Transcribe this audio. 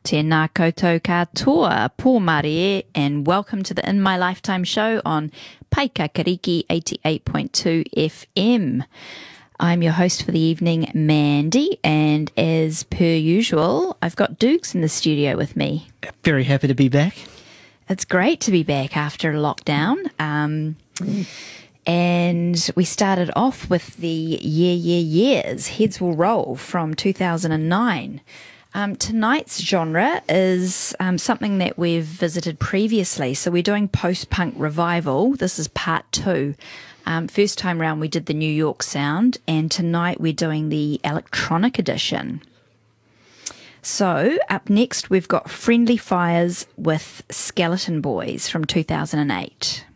Tēnā koutou katoa, Paul Marie, and welcome to the In My Lifetime show on Paikakariki 88.2 FM. I'm your host for the evening, Mandy, and as per usual, I've got Dukes in the studio with me. Very happy to be back. It's great to be back after lockdown. And we started off with the Years, Heads Will Roll from 2009. Tonight's genre is something that we've visited previously. So we're doing post-punk revival. This is part 2. First time round we did the New York sound, and tonight we're doing the electronic edition. So up next we've got Friendly Fires with Skeleton Boys from 2008.